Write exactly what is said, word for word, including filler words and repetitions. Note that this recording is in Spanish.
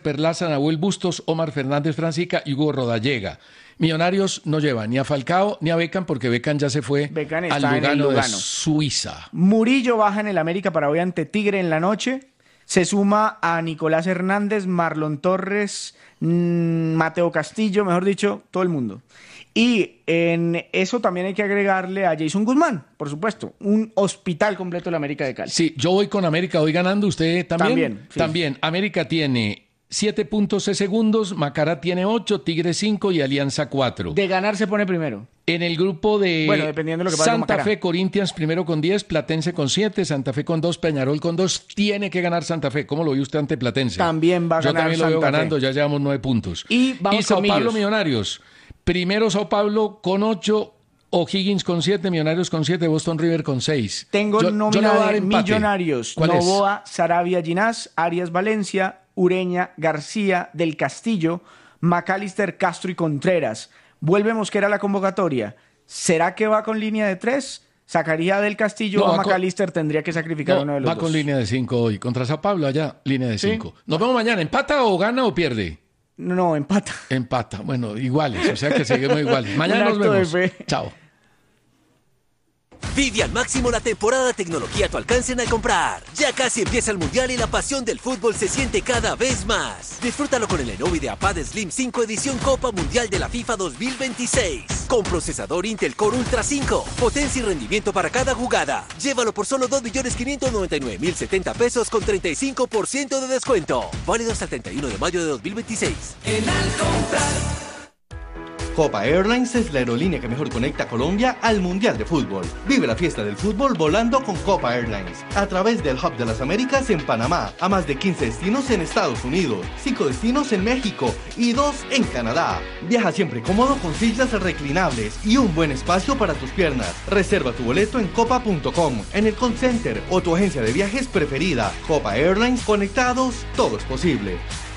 Perlaza, Nahuel Bustos, Omar Fernández Francica y Hugo Rodallega. Millonarios no lleva ni a Falcao ni a Beckham porque Beckham ya se fue Beckham al está en el Lugano de Lugano. Suiza. Murillo baja en el América para hoy ante Tigre en la noche. Se suma a Nicolás Hernández, Marlon Torres, mmm, Mateo Castillo, mejor dicho, todo el mundo. Y en eso también hay que agregarle a Jason Guzmán, por supuesto, un hospital completo de la América de Cali. Sí, yo voy con América hoy ganando, ¿usted también? También, sí. También. América tiene siete puntos seis segundos, Macará tiene ocho, Tigre cinco y Alianza cuatro. De ganar se pone primero. En el grupo de Bueno, dependiendo de lo que pase con Santa Macará. Fe, Corinthians primero con diez, Platense con siete, Santa Fe con dos, Peñarol con dos. Tiene que ganar Santa Fe. ¿Cómo lo vio usted ante Platense? También va a Yo ganar también lo veo Santa Fe. ganando, ya llevamos nueve puntos. Y vamos Sao con Paulo Millos. Millonarios. Primero Sao Paulo con ocho, O'Higgins con siete, Millonarios con siete, Boston River con seis. Tengo Yo- yo le voy a nómina dar de empate. Millonarios, ¿Cuál es? Novoa, Sarabia, Ginás, Arias Valencia, Ureña, García, Del Castillo, McAllister, Castro y Contreras. Vuelve Mosquera a la convocatoria. ¿Será que va con línea de tres? ¿Sacaría a Del Castillo No, o a va con- McAllister? Tendría que sacrificar No, uno de los va dos. con línea de cinco hoy. Contra Sao Paulo allá, línea de Sí. cinco. Nos vemos mañana. ¿Empata o gana o pierde? No, empata. Empata. Bueno, iguales. O sea que seguimos iguales. Mañana nos Un acto de vemos. fe. Chao. Vive al máximo la temporada de tecnología a tu alcance al comprar. Ya casi empieza el Mundial y la pasión del fútbol se siente cada vez más. Disfrútalo con el Lenovo IdeaPad Slim cinco edición Copa Mundial de la FIFA dos mil veintiséis. Con procesador Intel Core Ultra cinco. Potencia y rendimiento para cada jugada. Llévalo por solo dos millones quinientos noventa y nueve mil setenta pesos con treinta y cinco por ciento de descuento. Válido hasta el treinta y uno de mayo de dos mil veintiséis. En Alcomprar. Copa Airlines es la aerolínea que mejor conecta a Colombia al Mundial de Fútbol. Vive la fiesta del fútbol volando con Copa Airlines. A través del Hub de las Américas en Panamá, a más de quince destinos en Estados Unidos, cinco destinos en México y dos en Canadá. Viaja siempre cómodo con sillas reclinables y un buen espacio para tus piernas. Reserva tu boleto en copa punto com, en el call center o tu agencia de viajes preferida. Copa Airlines, conectados, todo es posible.